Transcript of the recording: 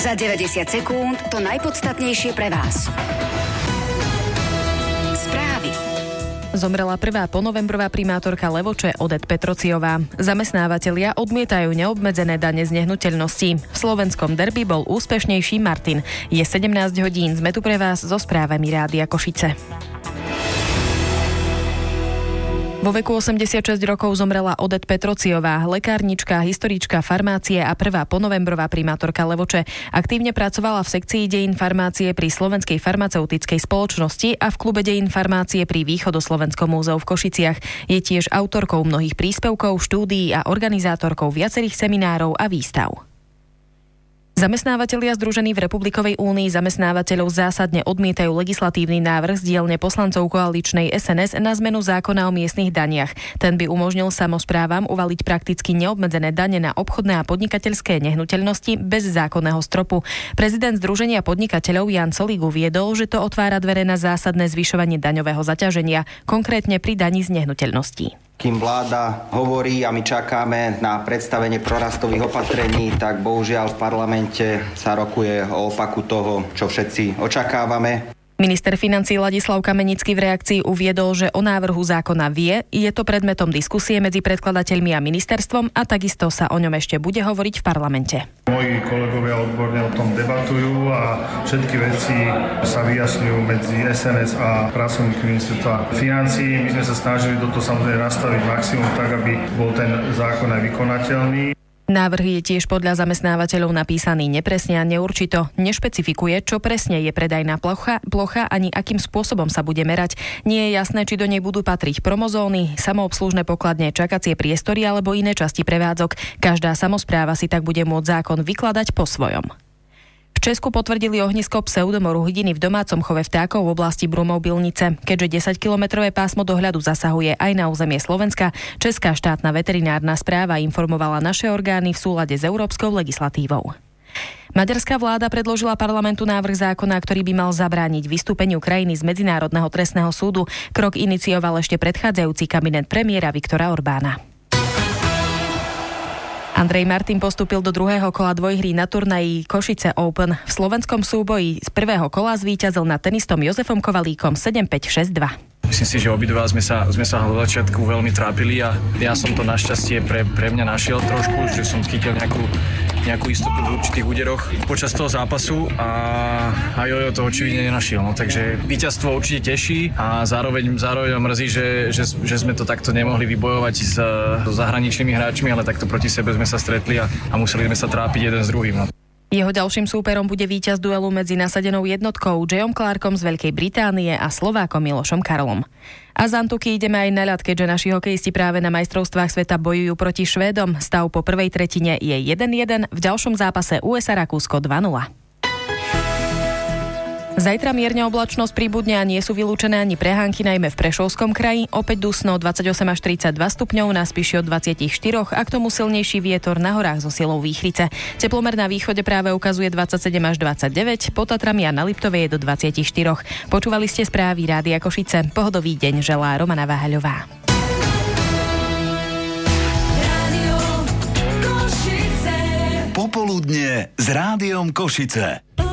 Za 90 sekúnd to najpodstatnejšie pre vás. Správy. Zomrela prvá ponovembrová primátorka Levoče Odette Petrociová. Zamestnávatelia odmietajú neobmedzené dane z nehnuteľností. V slovenskom derby bol úspešnejší Martin. Je 17 hodín, sme tu pre vás so správami Rádia Košice. Vo veku 86 rokov zomrela Odette Petrociová, lekárnička, historička farmácie a prvá ponovembrová primátorka Levoče. Aktívne pracovala v sekcii dejín farmácie pri Slovenskej farmaceutickej spoločnosti a v klube dejín farmácie pri Východoslovenskom múzeu v Košiciach. Je tiež autorkou mnohých príspevkov, štúdií a organizátorkou viacerých seminárov a výstav. Zamestnávatelia združení v Republikovej únii zamestnávateľov zásadne odmietajú legislatívny návrh z dielne poslancov koaličnej SNS na zmenu zákona o miestnych daniach. Ten by umožnil samosprávam uvaliť prakticky neobmedzené dane na obchodné a podnikateľské nehnuteľnosti bez zákonného stropu. Prezident Združenia podnikateľov Jan Solík uviedol, že to otvára dvere na zásadné zvyšovanie daňového zaťaženia, konkrétne pri daní z nehnuteľností. Kým vláda hovorí a my čakáme na predstavenie prorastových opatrení, tak bohužiaľ v parlamente sa rokuje o opaku toho, čo všetci očakávame. Minister financií Ladislav Kamenický v reakcii uviedol, že o návrhu zákona vie, je to predmetom diskusie medzi predkladateľmi a ministerstvom a takisto sa o ňom ešte bude hovoriť v parlamente. Moji kolegovia odborne o tom debatujú a všetky veci sa vyjasňujú medzi SNS a pracovníkmi ministerstva financií. My sme sa snažili do toho samozrejme nastaviť maximum tak, aby bol ten zákon aj vykonateľný. Návrh je tiež podľa zamestnávateľov napísaný nepresne a neurčito. Nešpecifikuje, čo presne je predajná plocha ani akým spôsobom sa bude merať. Nie je jasné, či do nej budú patriť promozóny, samoobslužné pokladne, čakacie priestory alebo iné časti prevádzok. Každá samospráva si tak bude môcť zákon vykladať po svojom. V Česku potvrdili ohnisko pseudomoru hydiny v domácom chove vtákov v oblasti Brumov-Bilnice. Keďže 10-kilometrové pásmo dohľadu zasahuje aj na územie Slovenska, Česká štátna veterinárna správa informovala naše orgány v súlade s európskou legislatívou. Maďarská vláda predložila parlamentu návrh zákona, ktorý by mal zabrániť vystúpeniu krajiny z Medzinárodného trestného súdu. Krok inicioval ešte predchádzajúci kabinet premiéra Viktora Orbána. Andrej Martin postúpil do druhého kola dvojhry na turnaji Košice Open. V slovenskom súboji z prvého kola zvíťazil nad tenistom Jozefom Kovalíkom 7-5, 6-2. Myslím si, že obidva sme sa od začiatku veľmi trápili a ja som to našťastie pre mňa našiel trošku, že som chytil nejakú istotu v určitých úderoch počas toho zápasu a Jojo to očividne nenašiel. No, takže víťazstvo určite teší a zároveň mrzí, že sme to takto nemohli vybojovať s zahraničnými hráčmi, ale takto proti sebe sme sa stretli a museli sme sa trápiť jeden s druhým. No. Jeho ďalším súperom bude víťaz duelu medzi nasadenou jednotkou Jayom Clarkom z Veľkej Británie a Slovákom Milošom Karolom. A z Antuky ideme aj na ľad, keďže naši hokejisti práve na majstrovstvách sveta bojujú proti Švédom. Stav po prvej tretine je 1-1, v ďalšom zápase USA-Rakúsko 2-0. Zajtra mierne oblačnosť pribudne a nie sú vylúčené ani prehánky, najmä v Prešovskom kraji. Opäť dusno 28 až 32 stupňov, na Spiši od 24 a k tomu silnejší vietor na horách so silou výchrice. Teplomer na východe práve ukazuje 27 až 29, pod Tatrami a na Liptove je do 24. Počúvali ste správy Rádia Košice. Pohodový deň želá Romana Váhaľová. Popoludne s Rádiom Košice.